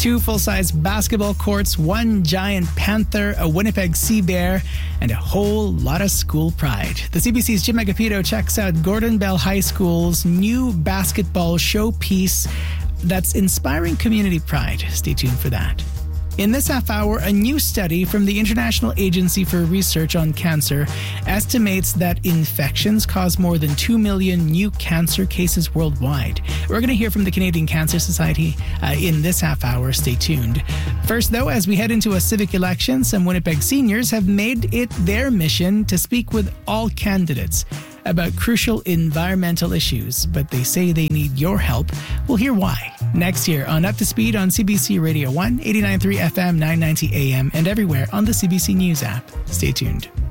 2 full-size basketball courts, 1 giant panther, a Winnipeg sea bear, and a whole lot of school pride. The CBC's Jim Agapito checks out Gordon Bell High School's new basketball showpiece that's inspiring community pride. Stay tuned for that. In this half hour, a new study from the International Agency for Research on Cancer estimates that infections cause more than 2 million new cancer cases worldwide. We're going to hear from the Canadian Cancer Society in this half hour. Stay tuned. First, though, as we head into a civic election, some Winnipeg seniors have made it their mission to speak with all candidates about crucial environmental issues, but they say they need your help. We'll hear why next year on Up to Speed on CBC Radio 1, 89.3 FM, 990 AM, and everywhere on the CBC News app. Stay tuned.